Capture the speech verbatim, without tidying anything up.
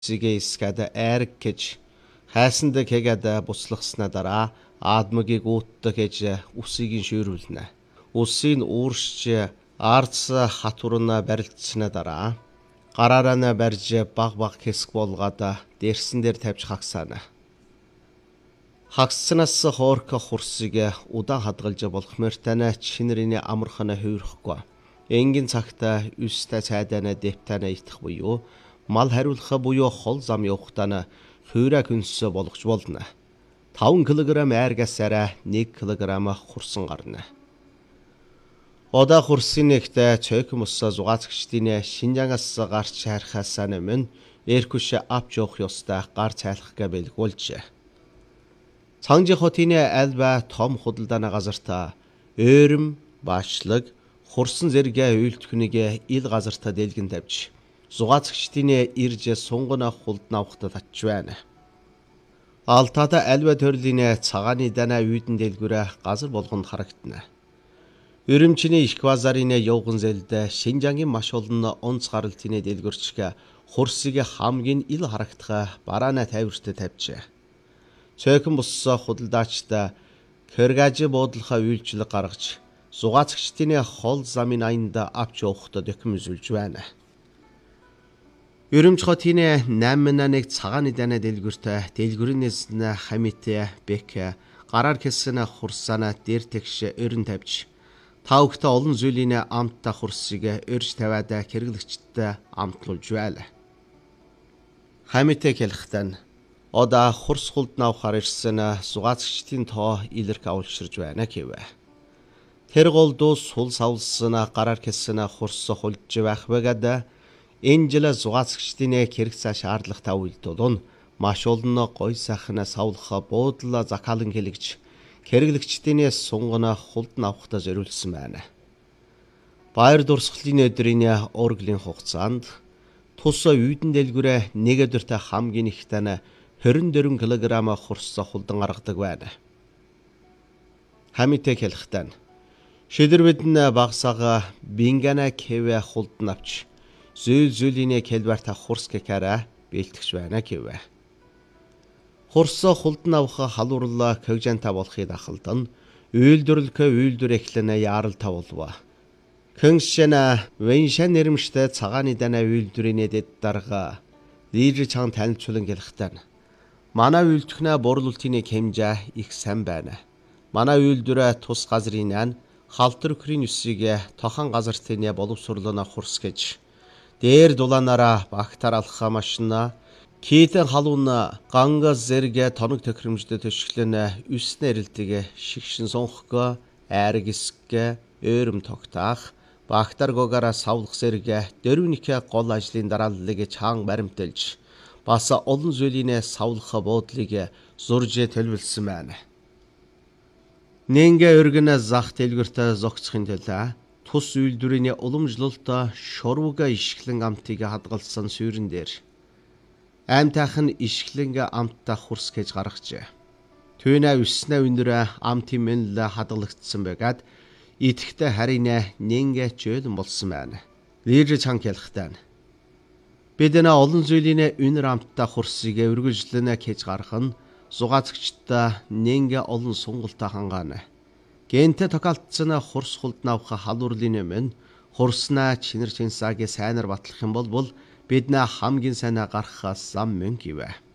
Sige iskada эрг гэж хайсанд кэгада буслахсна дараа аадмыгийг уутдаг гэж үсийг шүүрүүлнэ. Үсийг ууршиж арц хатурна барилдсна дараа гараараа барьж баг баг хэсэг болгоод дээрсэн дээр тавьж хагсаана. Хагснаас хоорх хурсыг удаан хадгалж болох мөртэнэ чинэрийн амархана хөвөрөхгүй. Энгийн цагта үстэй цайдана дэвтана итэх буюу мал хариулах буюу хол зам явахтаа хöyрэ хүнс болгож болно. таван килограмм айргасаараа нэг килограмм хурсан гарна. Одаа хурсын нэгтээ цөөхөн ус зугаацгчдийн Шинжаангаас гарч харахаас өмнө эркүш авч явах ёстой гар цайлах гэ бэлгүүлжээ. Цанжи хотын альба том худалдааны газартаа өөрөм, баашлаг, хурсан зэрэг үйлдвэрнийг ил газартаа дэлгэн тавьж зугаацгчдийн ирж сунгана хулд навхтад татж байна. Алтада альва төрлийн цагааны дана үйдэн дэлгүүрэ газар болгонд харагдана. Өрөмчний их базарын явган зэлдэ Шинжаангийн маш олон онц гаралтын дэлгүрчг хурсыг хамгийн ил харагдах бараана тавирт тавьжээ. Цөөхөн бус худалдаачтай кэргаж буудлахаа үйлчлэг гаргаж зугаацгчдийн хол замын аянд авч явахд докюмент байна. Өрөмч хотын найман нэг цагааны дана дэлгүртэй дэлгүрнээс нь хамитэ бэк гараар хэлсэн хурсаана дээр тэгш өрн тавьж тавхта олон зүйлийн амттай хурсыг өрж тавиад хэрэглэгчдэд амтлуулж байла. Хамитэ хэлэхдээ одаа хурс хулд навхаар ирсэн зугаацгчдийн тоо илэрх авалширж байна гэв. Тэр голдуу сул савлсан гараар хэлсэн хурс хулж байх бэгад энэ жил зугаацгчдийн хэрэг цаа шаардлагатай үйлдэлүүн маш олон гой сайхан савлах буудлаа закалан хэлэгж хэрэглэгчдийн сунгана хулд навхтаа зориулсан байна. Баяр дурсгалын өдрийн урлагийн хугацаанд тус үйдэн дэлгүүрээ нэг өдөртөө хамгийн ихтэй хорин дөрвөн килограмм хурс хулдан гаргадаг байна. Хамитэ хэлэхдээ шидэр бидэн багсага бингана кевэ хулдан авч зүүл зүүлийн хэлбэрт хурс гэкара бэлтгэж байна гэв. Хурс хулдан авах халуурлаа когжанта болохыг дахалдан үйлдвэрлэх үйлдвэр эхлэнэ яарал тавлва. Кэншэна вэншэн нэрмжтэй цагааны дана үйлдвэрийн дэд дарга лидер чан танилцуулан хэлэхдээ манай үйлдвэрнэ борлуулалтын хэмжээ их сайн байна. Манай үйлдвэрэ тус газрын ан халтар өхрийн үсийг тохон газартын боловсруулана хурс гэж дээр дулаанаараа багтаар алах машина китэн халуун ганга зэрэг тоног тохиромжтой төшөглөн үс нэрэлдэг шигшин сонхго айргисгэ өөрөм тогтаах багтаар гогара савлах зэрэг дөрвнийхээ гол ажлын дарааллыг чаан баримтэлж бас олон зүйлийн савлах буудлыг зурж төлөвлөсөн байна. Нэнгэ өргөн зах дэлгүртэ зогцохын төлөө тус үйлдвэрийн уламжлалт шурвга ишглэн амтыг хадгалсан сүүрэн дээр аймтайх нь ишглэн амттай хурс гэж гаргажээ. Түүнэ үснэ өнөр амтын мэнл хадгалагдсан байгаад итгэхтэй харин нэнгэ чөлөн болсон байна. Лидер чанг хэлэхдээ бид нэ олон зүйлийн өнөр амттай хурсыг өргөжлөнө гэж гарах нь зугаацгчдаа нэнгэ олон сонголтоо хангаана. Гэнтэ токалтцсан хурс хулд навах халуурлын өмнө хурснаа чинэр чинсагийн сайнар батлах юм бол бид нэ хамгийн сайнаа гарах зам мөн гэв.